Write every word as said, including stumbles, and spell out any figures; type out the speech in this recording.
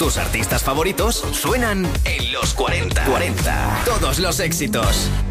Tus artistas favoritos suenan en los cuarenta. cuarenta. Todos los éxitos.